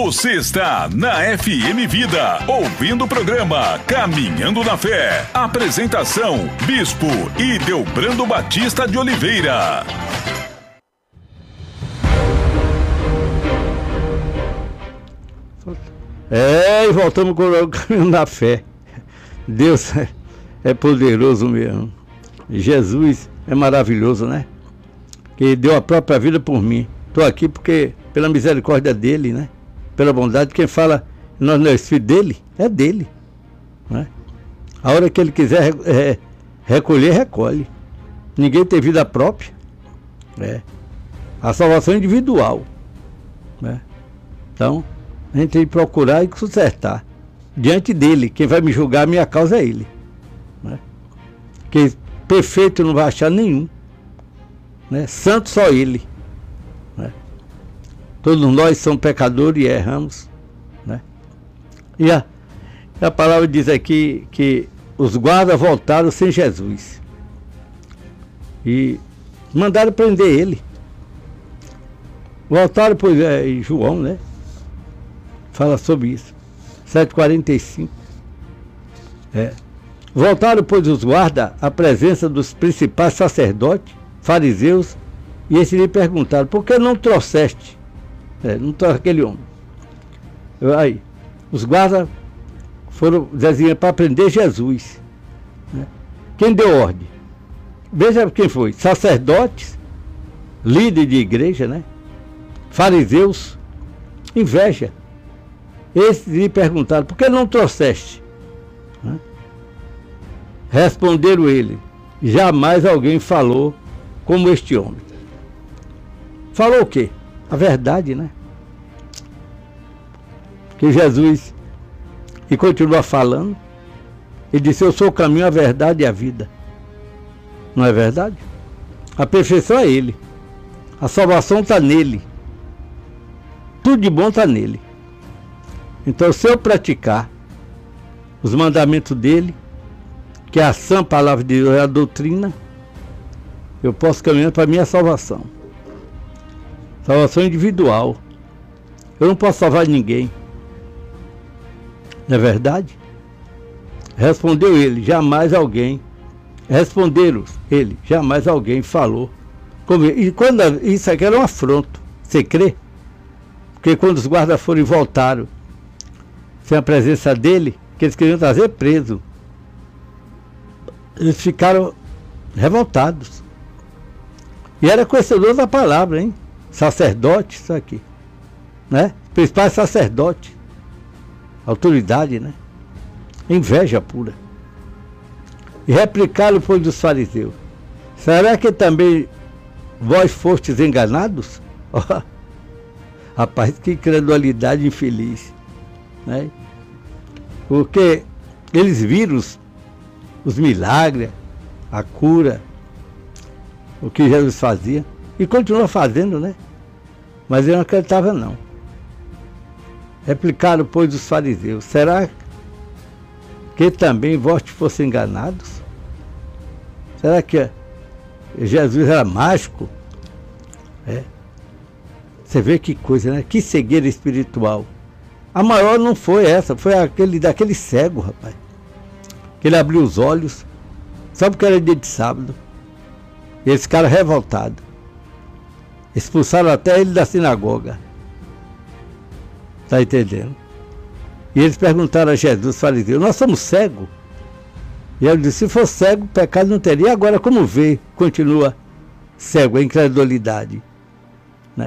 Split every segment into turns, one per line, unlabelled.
Você está na FM Vida, ouvindo o programa Caminhando na Fé. Apresentação, Bispo Ideobrando Batista de Oliveira.
E voltamos com o Caminhando na Fé. Deus é poderoso mesmo. Jesus é maravilhoso, né? Que deu a própria vida por mim. Estou aqui porque, pela misericórdia dele, né? Pela bondade, quem fala nós não é filho dele, é dele, né? A hora que ele quiser recolher, recolhe. Ninguém tem vida própria, né? A salvação é individual, né? Então a gente tem que procurar e consertar diante dele. Quem vai me julgar a minha causa é ele, né? Que perfeito não vai achar nenhum, né? Santo só ele, né? Todos nós somos pecadores e erramos, né? E a palavra diz aqui que os guardas voltaram sem Jesus e mandaram prender ele. Voltaram, pois João, né? Fala sobre isso. 7:45. Voltaram, pois, os guardas à presença dos principais sacerdotes, fariseus, e eles lhe perguntaram: por que não trouxeste? Não trouxe aquele homem. Aí, os guardas foram desenhar para prender Jesus, né? Quem deu ordem? Veja quem foi: sacerdotes, líderes de igreja, né? Fariseus, inveja. Eles lhe perguntaram: por que não trouxeste? Né? Responderam ele: jamais alguém falou como este homem. Falou o quê? A verdade, né? Que Jesus, e continua falando, ele disse: eu sou o caminho, a verdade e a vida. Não é verdade? A perfeição é ele. A salvação está nele. Tudo de bom está nele. Então, se eu praticar os mandamentos dele, que é a sã palavra de Deus, é a doutrina, eu posso caminhar para a minha salvação. Salvação individual. Eu não posso salvar ninguém. Não é verdade? Respondeu ele: jamais alguém. Responderam ele: jamais alguém falou. E quando isso aqui era um afronto. Você crê? Porque quando os guardas foram e voltaram sem a presença dele, que eles queriam trazer preso, eles ficaram revoltados. E era conhecedor da palavra, hein? Sacerdote, isso aqui, né? Principais sacerdotes, autoridade, né? Inveja pura. E replicaram, pois, dos fariseus: será que também vós fostes enganados? Rapaz, que incredulidade infeliz, né? Porque eles viram os milagres, a cura, o que Jesus fazia, e continua fazendo, né? Mas ele não acreditava, não. Replicaram, pois, os fariseus: será que também vós fossem enganados? Será que Jesus era mágico? Você vê que coisa, né? Que cegueira espiritual. A maior não foi essa, foi daquele cego, rapaz. Que ele abriu os olhos, só porque era dia de sábado. E eles ficaram revoltados. Expulsaram até ele da sinagoga. Está entendendo? E eles perguntaram a Jesus, fariseu: nós somos cegos? E ele disse: se fosse cego, pecado não teria. Agora, como vê, continua cego, a incredulidade, né?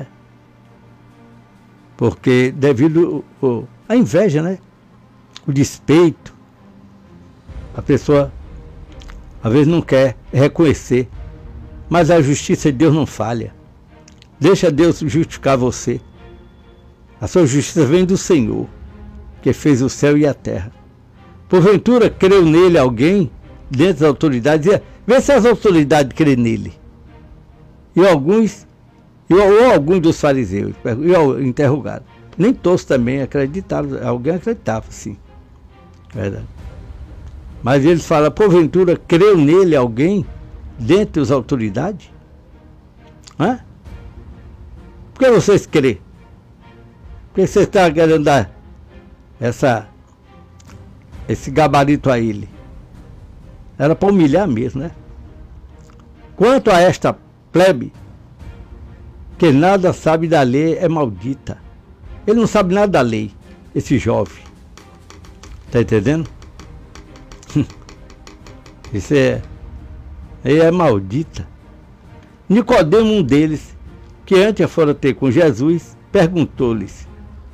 Porque devido à inveja, né? O despeito, a pessoa às vezes não quer reconhecer, mas a justiça de Deus não falha. Deixa Deus justificar você. A sua justiça vem do Senhor, que fez o céu e a terra. Porventura creu nele alguém dentro das autoridades? Vê se as autoridades creem nele. Ou alguns dos fariseus interrogaram. Nem todos também acreditaram. Alguém acreditava, sim. Verdade. Mas eles falam: porventura creu nele alguém dentre as autoridades? Por que vocês crêem? Por que você está querendo dar esse gabarito a ele? Era para humilhar mesmo, né? Quanto a esta plebe, que nada sabe da lei, é maldita. Ele não sabe nada da lei, esse jovem. Tá entendendo? Isso é maldita. Nicodemo, um deles, que antes fora ter com Jesus, perguntou-lhes.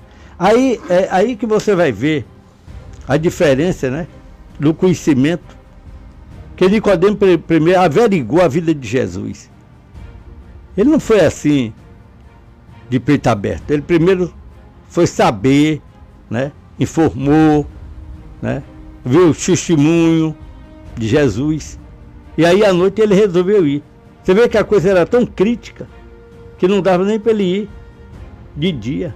Aí que você vai ver a diferença, né, do conhecimento. Que Nicodemo primeiro averigou a vida de Jesus. Ele não foi assim, de peito aberto. Ele primeiro foi saber, né, informou, né, viu o testemunho de Jesus. E aí à noite ele resolveu ir. Você vê que a coisa era tão crítica que não dava nem para ele ir de dia.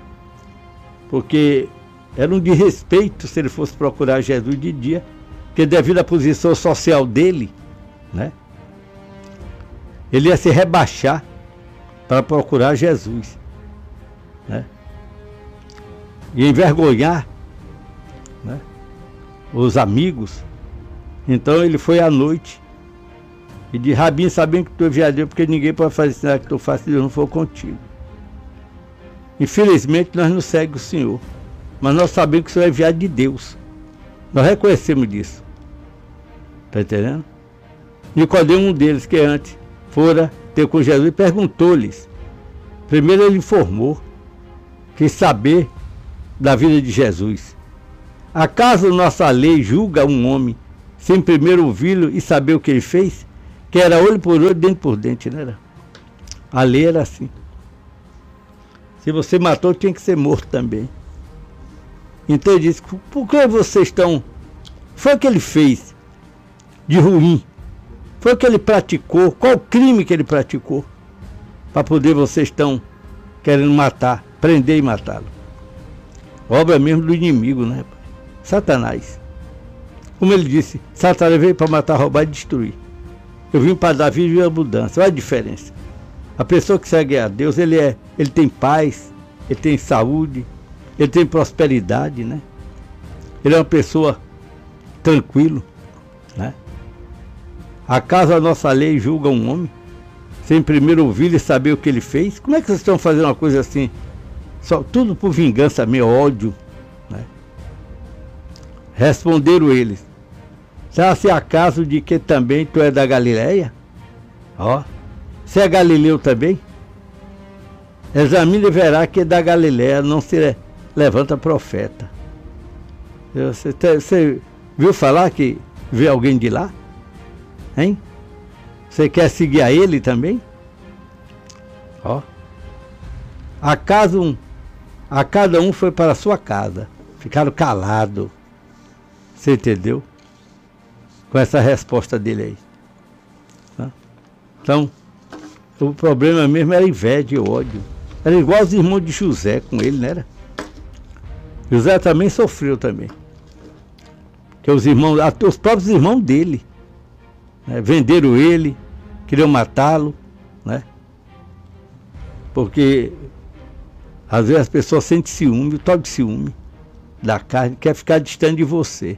Porque era um desrespeito se ele fosse procurar Jesus de dia, porque devido à posição social dele, né, ele ia se rebaixar para procurar Jesus, né, e envergonhar, né, os amigos. Então ele foi à noite e disse: Rabinho, sabendo que tu é viadeiro, porque ninguém pode fazer sinal que tu faça se Deus não for contigo. Infelizmente nós não seguimos o Senhor, mas nós sabemos que o Senhor é enviado de Deus. Nós reconhecemos disso. Está entendendo? Nicodemo, um deles, que antes fora ter com Jesus, e perguntou-lhes. Primeiro ele informou, quis saber da vida de Jesus. Acaso nossa lei julga um homem sem primeiro ouvi-lo e saber o que ele fez? Que era olho por olho, dente por dente, não era? A lei era assim. Se você matou, tinha que ser morto também. Então ele disse: por que vocês estão... Foi o que ele fez de ruim? Foi o que ele praticou? Qual o crime que ele praticou? Para poder vocês estão querendo matar, prender e matá-lo. Obra mesmo do inimigo, né? Satanás. Como ele disse, Satanás veio para matar, roubar e destruir. Eu vim para dar vida e abundância. Olha a diferença. A pessoa que segue a Deus, ele tem paz, ele tem saúde, ele tem prosperidade, né? Ele é uma pessoa tranquilo, né? Acaso a nossa lei julga um homem sem primeiro ouvir e saber o que ele fez? Como é que vocês estão fazendo uma coisa assim? Só, tudo por vingança, meu ódio, né? Responderam eles: Sabe acaso de que também tu é da Galileia? Ó, você é galileu também? Examine e verá que da Galileia não se levanta profeta. Você viu falar que veio alguém de lá? Hein? Você quer seguir a ele também? Ó, a cada um foi para a sua casa. Ficaram calados. Você entendeu? Com essa resposta dele aí. Tá? Então, o problema mesmo era inveja e ódio. Era igual os irmãos de José com ele, não era? José também sofreu também. Que os próprios irmãos dele, né, venderam ele, queriam matá-lo, né? Porque às vezes as pessoas sentem ciúme, o tal de ciúme da carne, quer ficar distante de você.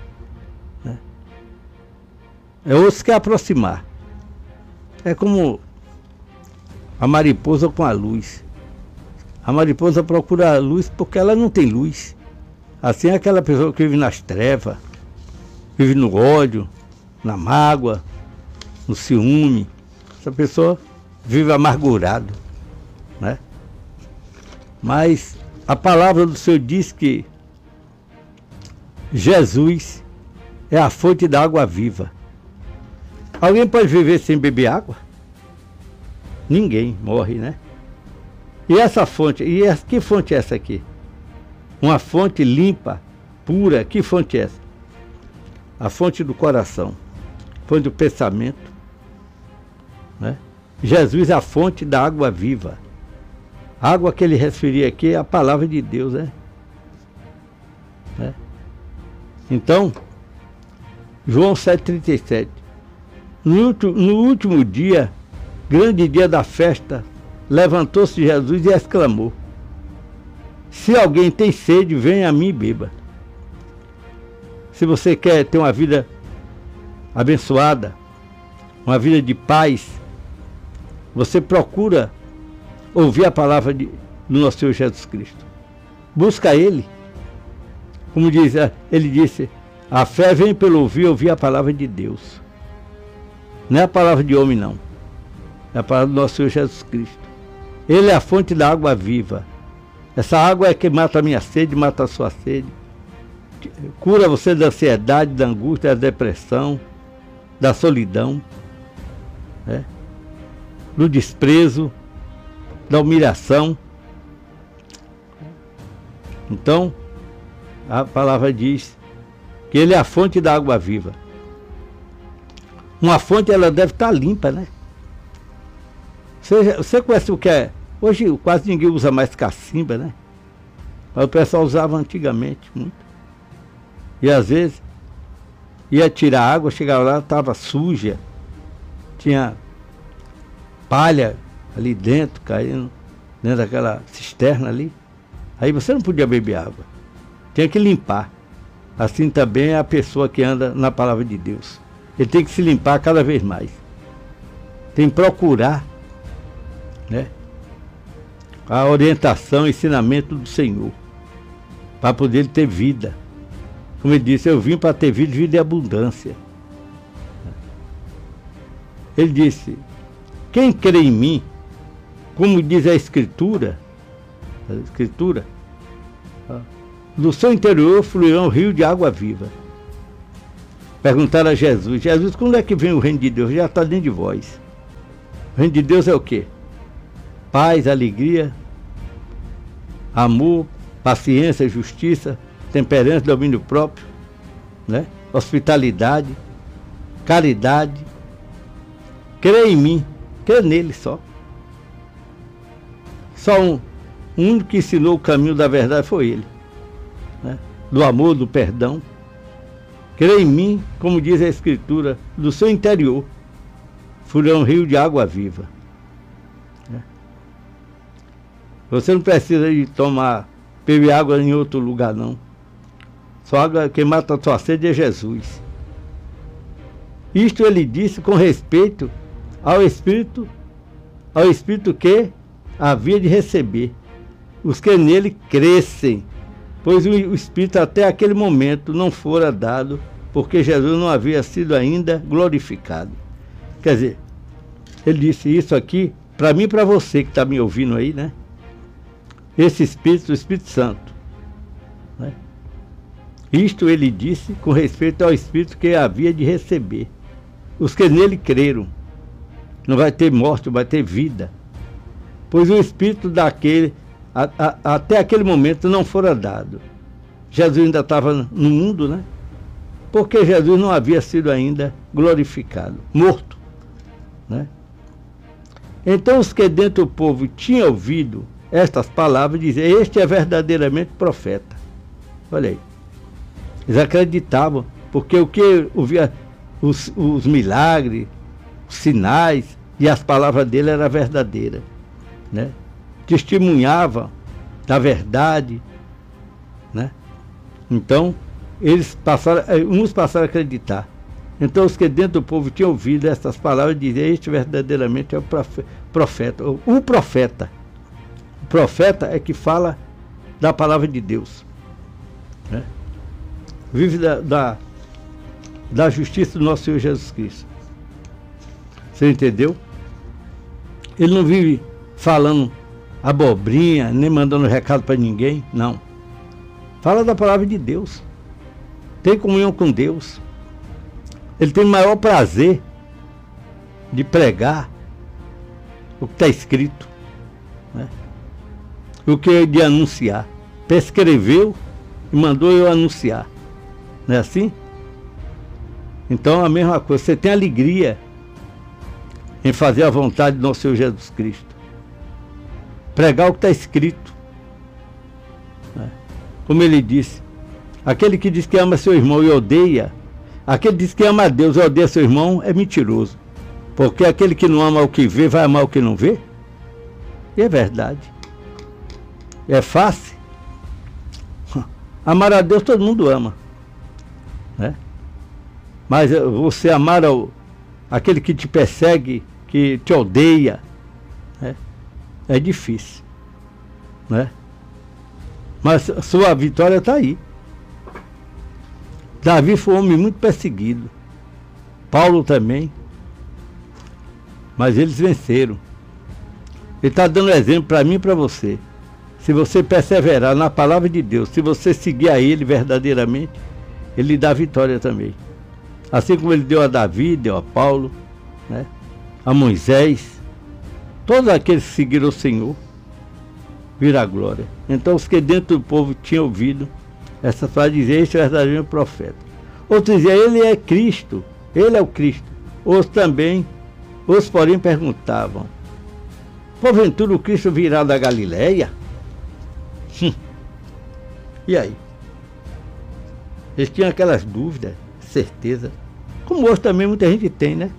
Outros querem aproximar. É como a mariposa com a luz. A mariposa procura a luz porque ela não tem luz. Assim é aquela pessoa que vive nas trevas, vive no ódio, na mágoa, no ciúme. Essa pessoa vive amargurado, né? Mas a palavra do Senhor diz que Jesus é a fonte da água viva. Alguém pode viver sem beber água? Ninguém morre, né? E essa fonte, que fonte é essa aqui? Uma fonte limpa, pura. Que fonte é essa? A fonte do coração, fonte do pensamento, né? Jesus é a fonte da água viva. A água que ele referia aqui é a palavra de Deus, né? Então, João 7,37. No último dia, grande dia da festa, levantou-se Jesus e exclamou: Se alguém tem sede, venha a mim e beba. Se você quer ter uma vida abençoada, uma vida de paz, você procura ouvir a palavra do nosso Senhor Jesus Cristo. Busca Ele. Como diz, ele disse, a fé vem pelo ouvir a palavra de Deus. Não é a palavra de homem, não. É a palavra do nosso Senhor Jesus Cristo. Ele é a fonte da água viva. Essa água é que mata a minha sede, mata a sua sede. Cura você da ansiedade, da angústia, da depressão, da solidão, do desprezo, da humilhação. Então, a palavra diz que Ele é a fonte da água viva. Uma fonte, ela deve estar limpa, né? Você conhece o que é? Hoje quase ninguém usa mais cacimba, né? Mas o pessoal usava antigamente muito. E às vezes ia tirar água, chegava lá, estava suja, tinha palha ali dentro, caindo dentro daquela cisterna ali. Aí você não podia beber água, tinha que limpar. Assim também é a pessoa que anda na palavra de Deus. Ele tem que se limpar cada vez mais. Tem que procurar, né, a orientação, o ensinamento do Senhor, para poder ter vida. Como ele disse, eu vim para ter vida, vida e abundância. Ele disse, quem crê em mim, como diz a Escritura, do seu interior fluirá um rio de água viva. Perguntaram a Jesus, Jesus, quando é que vem o reino de Deus? Já está dentro de vós. O reino de Deus é o quê? Paz, alegria, amor, paciência, justiça, temperança, domínio próprio, né? Hospitalidade, caridade. Crê em mim, crê nele só. Só um único que ensinou o caminho da verdade foi ele, né? Do amor, do perdão. Crê em mim, como diz a Escritura, do seu interior fluirá um rio de água viva. Você não precisa de beber água em outro lugar, não. Só água que mata a sua sede é Jesus. Isto ele disse com respeito ao Espírito que havia de receber os que nele crescem, pois o Espírito até aquele momento não fora dado, porque Jesus não havia sido ainda glorificado. Quer dizer, ele disse isso aqui para mim e para você que está me ouvindo aí, né? Esse Espírito, o Espírito Santo, né? Isto ele disse com respeito ao Espírito que havia de receber os que nele creram. Não vai ter morte, vai ter vida, pois o Espírito daquele até aquele momento não fora dado. Jesus ainda estava no mundo, né? Porque Jesus não havia sido ainda glorificado, morto, né? Então os que dentro do povo tinham ouvido estas palavras diziam, este é verdadeiramente profeta. Olha aí. Eles acreditavam, porque o que ouvia, os milagres, os sinais e as palavras dele eram verdadeiras, né? Testemunhava da verdade, né? Então, uns passaram a acreditar. Então, os que dentro do povo tinham ouvido essas palavras diziam, este verdadeiramente é o profeta. O profeta. O profeta é que fala da palavra de Deus, né? Vive da justiça do nosso Senhor Jesus Cristo. Você entendeu? Ele não vive falando abobrinha, nem mandando recado para ninguém, não. Fala da palavra de Deus. Tem comunhão com Deus. Ele tem o maior prazer de pregar o que está escrito, né? O que é de anunciar. Prescreveu e mandou eu anunciar. Não é assim? Então a mesma coisa. Você tem alegria em fazer a vontade do nosso Senhor Jesus Cristo. Pregar o que está escrito, né? Como ele disse, aquele que diz que ama seu irmão e odeia, aquele que diz que ama a Deus e odeia seu irmão é mentiroso. Porque aquele que não ama o que vê, vai amar o que não vê? E é verdade. É fácil Amar a Deus todo mundo ama, né? Mas você amar aquele que te persegue, que te odeia, né? É difícil, né? Mas sua vitória está aí. Davi foi um homem muito perseguido, Paulo também, mas eles venceram. Ele está dando exemplo para mim e para você. Se você perseverar na palavra de Deus, se você seguir a Ele verdadeiramente, Ele lhe dá vitória também. Assim como Ele deu a Davi, deu a Paulo, né? A Moisés, todos aqueles que seguiram o Senhor, viram a glória. Então os que dentro do povo tinham ouvido essa frase dizer: este é o verdadeiro profeta. Outros diziam: ele é Cristo, ele é o Cristo. Outros porém perguntavam: porventura o Cristo virá da Galileia? E aí? Eles tinham aquelas dúvidas, certeza. Como hoje também muita gente tem, né?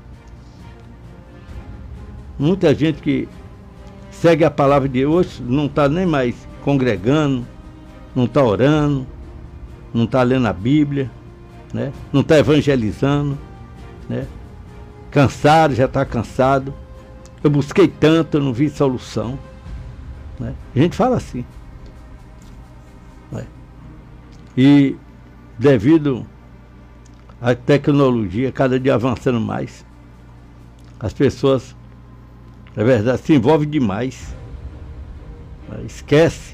Muita gente que segue a palavra de hoje não está nem mais congregando, não está orando, não está lendo a Bíblia, né? Não está evangelizando, né? Cansado, já está cansado. Eu busquei tanto, eu não vi solução, né? A gente fala assim, né? E devido à tecnologia cada dia avançando mais, as pessoas, é verdade, se envolvem demais, né? Esquece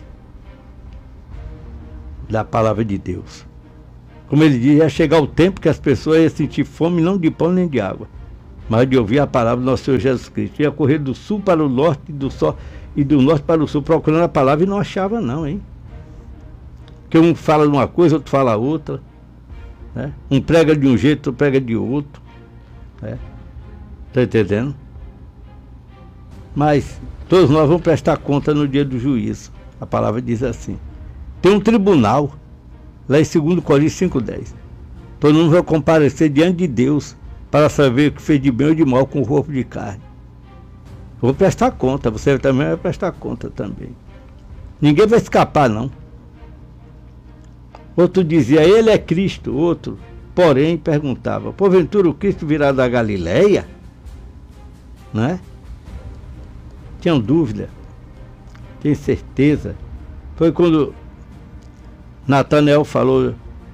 da palavra de Deus. Como ele diz, ia chegar o tempo que as pessoas iam sentir fome não de pão nem de água, mas de ouvir a palavra do nosso Senhor Jesus Cristo. Ia correr do sul para o norte e do norte para o sul procurando a palavra e não achava não, hein? Porque um fala de uma coisa, outro fala outra, né? Um prega de um jeito, outro prega de outro, né? Tá entendendo? Mas todos nós vamos prestar conta no dia do juízo. A palavra diz assim: tem um tribunal, lá em 2 Coríntios 5,10. Todo mundo vai comparecer diante de Deus para saber o que fez de bem ou de mal com o corpo de carne. Vou prestar conta, você também vai prestar conta também. Ninguém vai escapar, não. Outro dizia: ele é Cristo. Outro, porém, perguntava: porventura o Cristo virá da Galileia? Né? Tinham dúvida, tinham certeza. Foi quando Natanael falou: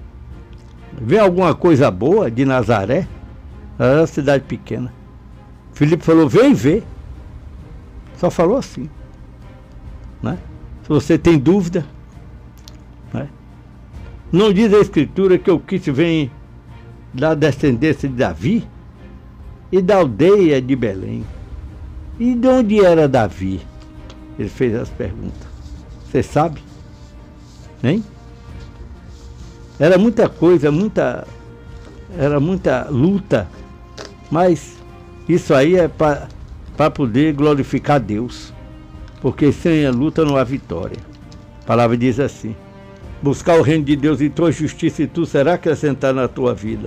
vem alguma coisa boa de Nazaré? Era uma cidade pequena. Filipe falou: vem ver. Só falou assim, né? Se você tem dúvida, né? Não diz a Escritura que o Cristo vem da descendência de Davi e da aldeia de Belém? E de onde era Davi? Ele fez as perguntas. Você sabe? Hein? Era muita coisa, era muita luta, mas isso aí é para poder glorificar Deus, porque sem a luta não há vitória. A palavra diz assim: buscar o reino de Deus e tua justiça, e tu será acrescentado na tua vida.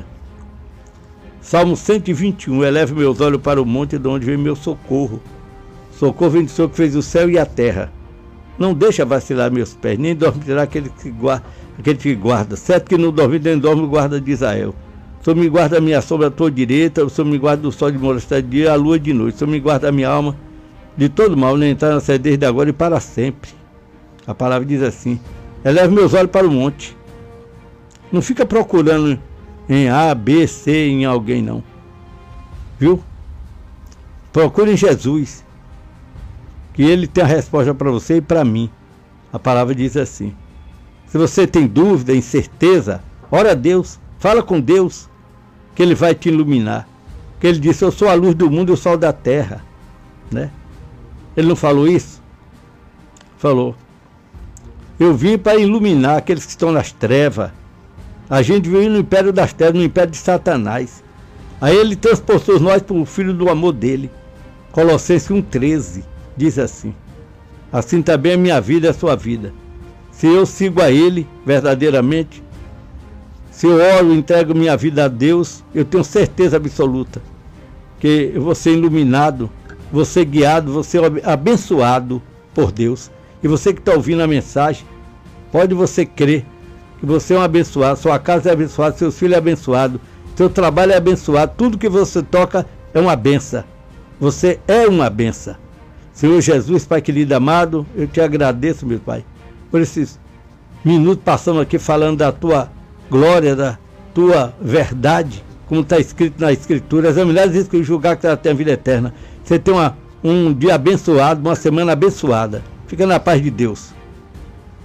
Salmo 121, eleve meus olhos para o monte, de onde vem meu socorro. Socorro vem do Senhor que fez o céu e a terra. Não deixa vacilar meus pés, nem dormirá aquele que guarda. Certo que não dorme, nem dorme o guarda de Israel. O Senhor me guarda a minha sombra à tua direita, o Senhor me guarda do sol de molestar de dia, a lua de noite. O Senhor me guarda a minha alma de todo mal, nem entrar na sede desde agora e para sempre. A palavra diz assim: eleve meus olhos para o monte. Não fica procurando em A, B, C, em alguém não. Viu? Procure em Jesus, que Ele tem a resposta para você e para mim. A palavra diz assim: se você tem dúvida, incerteza, ora a Deus, fala com Deus, que Ele vai te iluminar. Que Ele disse: eu sou a luz do mundo e o sol da terra, né? Ele não falou isso? Falou: eu vim para iluminar aqueles que estão nas trevas. A gente veio no império das trevas, no império de Satanás. Aí Ele transportou nós para o Filho do amor dele. Colossenses 1,13 diz assim: assim também a minha vida é a sua vida. Se eu sigo a Ele verdadeiramente, se eu oro e entrego minha vida a Deus, eu tenho certeza absoluta que eu vou ser iluminado, vou ser guiado, vou ser abençoado por Deus. E você que está ouvindo a mensagem, pode você crer, que você é um abençoado, sua casa é abençoada, seus filhos é abençoado, seu trabalho é abençoado, tudo que você toca é uma benção. Você é uma benção. Senhor Jesus, Pai querido amado, eu te agradeço, meu Pai, por esses minutos passando aqui falando da tua glória, da tua verdade, como está escrito na Escritura. Examinar isso que julgar que ela tem a vida eterna. Você tem um dia abençoado, uma semana abençoada. Fica na paz de Deus.